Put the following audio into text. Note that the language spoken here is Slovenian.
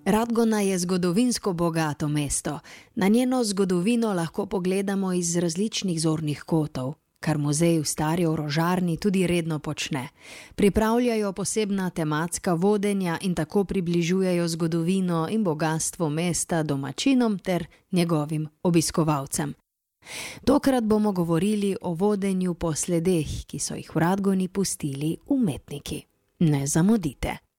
Radgona je zgodovinsko bogato mesto. Na njeno zgodovino lahko pogledamo iz različnih zornih kotov, kar muzej v Stari orožarni tudi redno počne. Pripravljajo posebna tematska vodenja in tako približujejo zgodovino in bogatstvo mesta domačinom ter njegovim obiskovalcem. Tokrat bomo govorili o vodenju po sledeh, ki so jih v Radgoni pustili umetniki. Ne zamudite.